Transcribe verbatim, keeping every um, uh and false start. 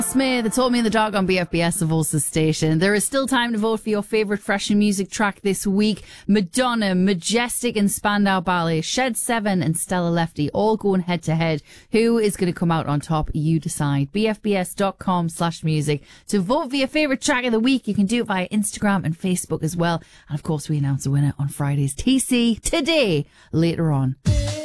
Smith, it's Hold Me in the Dog on B F B S, the Voice Station. There is still time to vote for your favourite fresh new music track this week. Madonna, Majestic and Spandau Ballet, Shed seven and Stella Lefty all going head to head. Who is going to come out on top? You decide. B F B S dot com slash music. To vote for your favourite track of the week, you can do it via Instagram and Facebook as well. And of course, we announce a winner on Friday's T C today, later on.